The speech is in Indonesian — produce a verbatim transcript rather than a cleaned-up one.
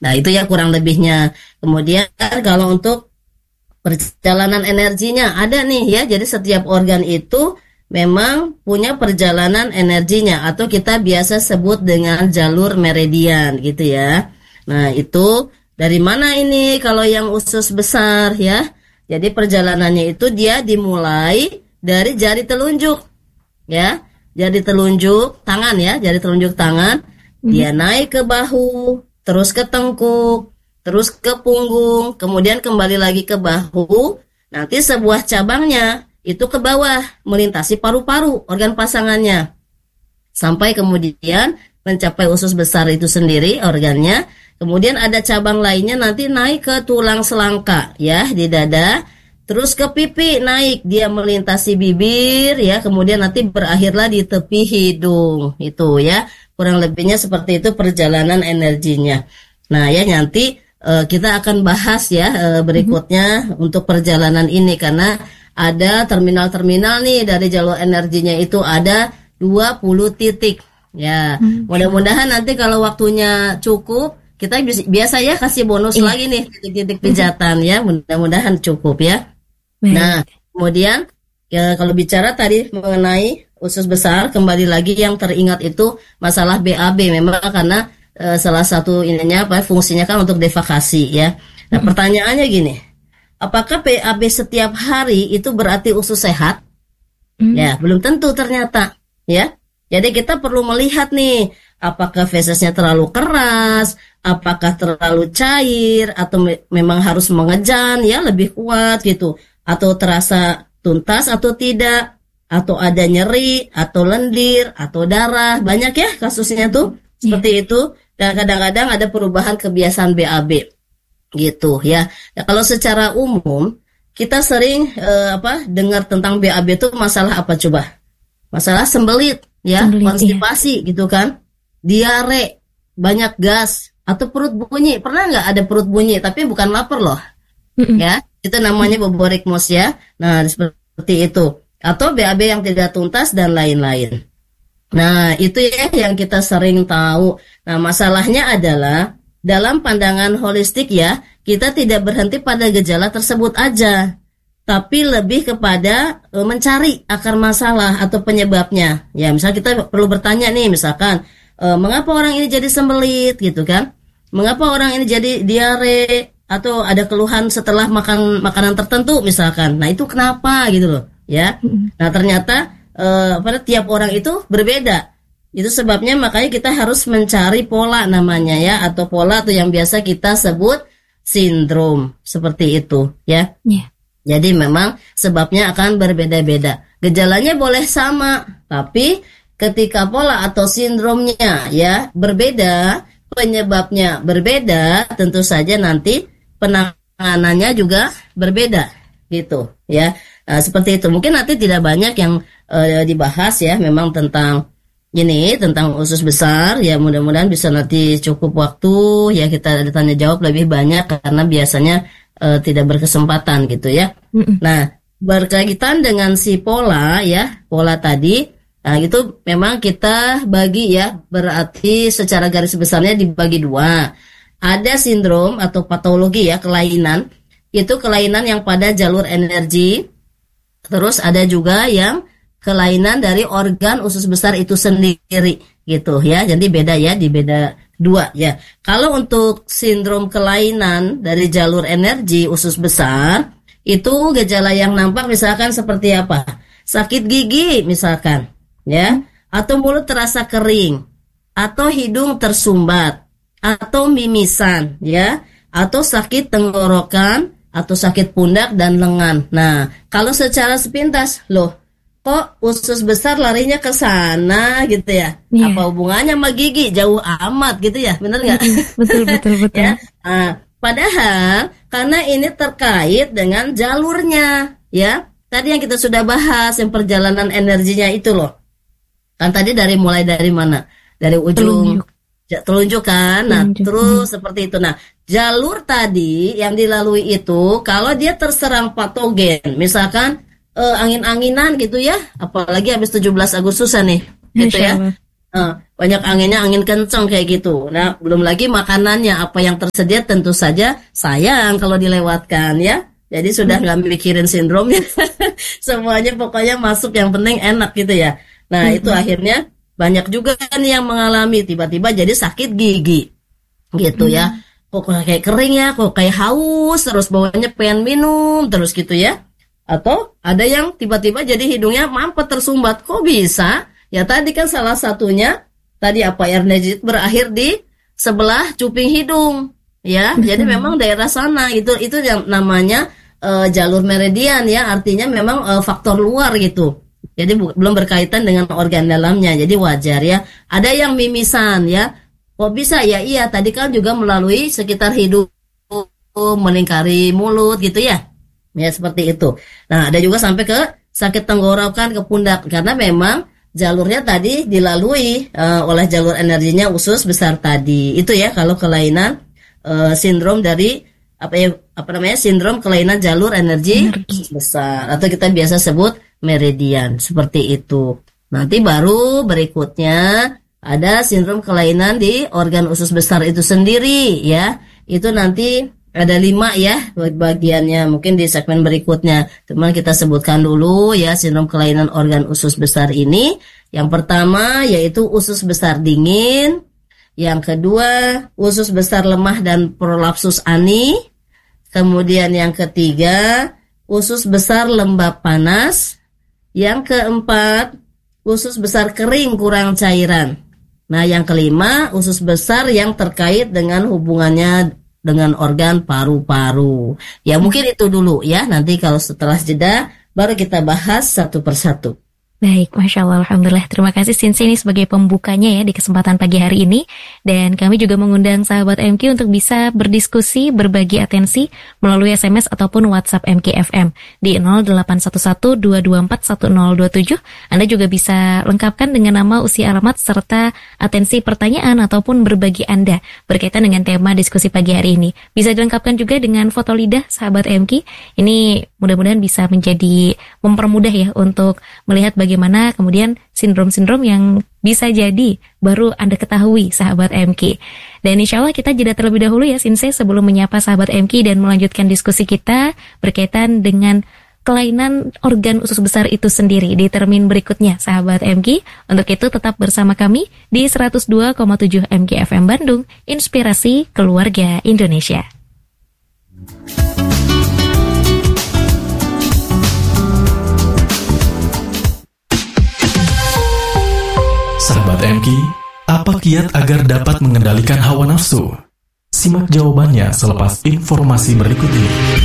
Nah, itu ya kurang lebihnya. Kemudian kalau untuk perjalanan energinya ada nih ya. Jadi setiap organ itu memang punya perjalanan energinya atau kita biasa sebut dengan jalur meridian gitu ya. Nah, itu dari mana ini kalau yang usus besar ya? Jadi perjalanannya itu dia dimulai dari jari telunjuk ya. Jari telunjuk tangan ya, jari telunjuk tangan, hmm. dia naik ke bahu, terus ke tengkuk, terus ke punggung, kemudian kembali lagi ke bahu. Nanti sebuah cabangnya itu ke bawah, melintasi paru-paru, organ pasangannya. Sampai kemudian mencapai usus besar itu sendiri, organnya. Kemudian ada cabang lainnya nanti naik ke tulang selangka, ya, di dada. Terus ke pipi naik, dia melintasi bibir, ya. Kemudian nanti berakhirlah di tepi hidung, itu ya. Kurang lebihnya seperti itu perjalanan energinya. Nah, ya nanti uh, kita akan bahas ya uh, berikutnya mm-hmm. untuk perjalanan ini karena ada terminal-terminal nih dari jalur energinya itu ada dua puluh titik. Ya, hmm. mudah-mudahan nanti kalau waktunya cukup, kita biasa ya kasih bonus iya. lagi nih titik-titik pijatan ya, mudah-mudahan cukup ya. Baik. Nah, kemudian ya, kalau bicara tadi mengenai usus besar, kembali lagi yang teringat itu masalah B A B memang karena e, salah satu ininya apa fungsinya kan untuk defekasi ya. Nah, hmm. pertanyaannya gini. Apakah B A B setiap hari itu berarti usus sehat? Hmm. Ya, belum tentu ternyata, ya. Jadi kita perlu melihat nih, apakah fesesnya terlalu keras, apakah terlalu cair, atau me- memang harus mengejan, ya, lebih kuat gitu, atau terasa tuntas atau tidak, atau ada nyeri, atau lendir, atau darah, banyak ya kasusnya tuh, seperti yeah. itu. Dan kadang-kadang ada perubahan kebiasaan B A B. Gitu ya. Nah, kalau secara umum kita sering eh, apa dengar tentang B A B itu masalah apa coba? Masalah sembelit ya, sembelit, konstipasi iya. gitu kan, diare, banyak gas atau perut bunyi. Pernah nggak ada perut bunyi tapi bukan lapar loh, mm-mm. ya itu namanya boborikmos ya. Nah seperti itu atau B A B yang tidak tuntas dan lain-lain. Nah itu ya yang kita sering tahu. Nah masalahnya adalah dalam pandangan holistik ya, kita tidak berhenti pada gejala tersebut aja, tapi lebih kepada e, mencari akar masalah atau penyebabnya. Ya, misal kita perlu bertanya nih, misalkan, e, mengapa orang ini jadi sembelit gitu kan? Mengapa orang ini jadi diare atau ada keluhan setelah makan makanan tertentu misalkan. Nah, itu kenapa gitu loh, ya. Nah, ternyata e, pada tiap orang itu berbeda. Itu sebabnya makanya kita harus mencari pola namanya ya, atau pola atau yang biasa kita sebut sindrom, seperti itu ya. Yeah. Jadi memang sebabnya akan berbeda-beda. Gejalanya boleh sama, tapi ketika pola atau sindromnya ya berbeda, penyebabnya berbeda, tentu saja nanti penanganannya juga berbeda gitu ya. Nah, seperti itu. Mungkin nanti tidak banyak yang uh, dibahas ya memang tentang ini tentang usus besar ya, mudah-mudahan bisa nanti cukup waktu ya kita tanya jawab lebih banyak karena biasanya e, tidak berkesempatan gitu ya. Mm-mm. Nah berkaitan dengan si pola ya pola tadi, nah itu memang kita bagi ya, berarti secara garis besarnya dibagi dua. Ada sindrom atau patologi ya, kelainan, itu kelainan yang pada jalur energi. Terus ada juga yang kelainan dari organ usus besar itu sendiri gitu ya. Jadi beda ya, di beda dua ya. Kalau untuk sindrom kelainan dari jalur energi usus besar, itu gejala yang nampak misalkan seperti apa? Sakit gigi misalkan ya, atau mulut terasa kering, atau hidung tersumbat, atau mimisan ya, atau sakit tenggorokan, atau sakit pundak dan lengan. Nah, kalau secara sepintas loh, kok usus besar larinya ke sana gitu ya? Yeah. Apa hubungannya sama gigi? Jauh amat gitu ya, benar nggak? Betul betul betul. ya? Nah, padahal karena ini terkait dengan jalurnya, ya. Tadi yang kita sudah bahas, yang perjalanan energinya itu loh. Kan tadi dari mulai dari mana? Dari ujung telunjuk, telunjuk kan? Nah, telunjuk. Terus hmm. seperti itu. Nah, jalur tadi yang dilalui itu, kalau dia terserang patogen, misalkan Uh, angin-anginan gitu ya, apalagi habis tujuh belas Agustusan nih, gitu ya. Uh, banyak anginnya, angin kencang kayak gitu. Nah, belum lagi makanannya, apa yang tersedia tentu saja sayang kalau dilewatkan ya. Jadi sudah nggak mikirin sindromnya, semuanya pokoknya masuk, yang penting enak gitu ya. Nah, mm-hmm. itu akhirnya banyak juga kan yang mengalami tiba-tiba jadi sakit gigi gitu mm-hmm. ya. Kok kayak kering ya, kok kayak haus, terus bawahnya pengen minum terus gitu ya. Atau ada yang tiba-tiba jadi hidungnya mampet, tersumbat. Kok bisa? Ya tadi kan salah satunya tadi apa, energi berakhir di sebelah cuping hidung ya. Jadi memang daerah sana itu itu yang namanya uh, jalur meridian ya, artinya memang uh, faktor luar gitu. Jadi bu- belum berkaitan dengan organ dalamnya. Jadi wajar ya. Ada yang mimisan ya. Kok bisa? Ya iya, tadi kan juga melalui sekitar hidung, melingkari mulut gitu ya. Ya seperti itu. Nah, ada juga sampai ke sakit tenggorokan, ke pundak, karena memang jalurnya tadi dilalui uh, oleh jalur energinya usus besar tadi. Itu ya kalau kelainan uh, sindrom dari apa ya apa namanya sindrom kelainan jalur energi, energi usus besar, atau kita biasa sebut meridian, seperti itu. Nanti baru berikutnya ada sindrom kelainan di organ usus besar itu sendiri ya. Itu nanti ada lima ya bagiannya, mungkin di segmen berikutnya. Teman kita sebutkan dulu ya sindrom kelainan organ usus besar ini. Yang pertama yaitu usus besar dingin. Yang kedua usus besar lemah dan prolapsus ani. Kemudian yang ketiga usus besar lembab panas. Yang keempat usus besar kering kurang cairan. Nah yang kelima usus besar yang terkait dengan hubungannya dengan organ paru-paru. Ya mungkin itu dulu ya. Nanti kalau setelah jeda baru kita bahas satu persatu. Baik, Masya Allah, Alhamdulillah. Terima kasih Sinsi ini sebagai pembukanya ya di kesempatan pagi hari ini. Dan kami juga mengundang sahabat M Q untuk bisa berdiskusi, berbagi atensi melalui S M S ataupun WhatsApp M K F M di nol delapan satu satu dua dua empat satu nol dua tujuh. Anda juga bisa lengkapkan dengan nama, usia, alamat, serta atensi pertanyaan ataupun berbagi Anda berkaitan dengan tema diskusi pagi hari ini. Bisa dilengkapkan juga dengan foto lidah sahabat M K. Ini mudah-mudahan bisa menjadi mempermudah ya untuk melihat bagaimana Bagaimana kemudian sindrom-sindrom yang bisa jadi baru Anda ketahui sahabat M K. Dan insya Allah kita jeda terlebih dahulu ya Sinse sebelum menyapa sahabat M K dan melanjutkan diskusi kita berkaitan dengan kelainan organ usus besar itu sendiri di termin berikutnya sahabat M K. Untuk itu tetap bersama kami di seratus dua koma tujuh M K F M Bandung, Inspirasi Keluarga Indonesia. Sahabat M K, apa kiat agar dapat mengendalikan hawa nafsu? Simak jawabannya selepas informasi berikut ini.